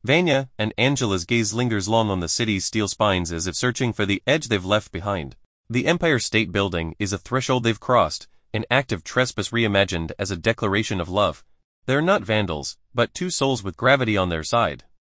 Vanya and Angela's gaze lingers long on the city's steel spines as if searching for the edge they've left behind. The Empire State Building is a threshold they've crossed, an act of trespass reimagined as a declaration of love. They're not vandals, but two souls with gravity on their side.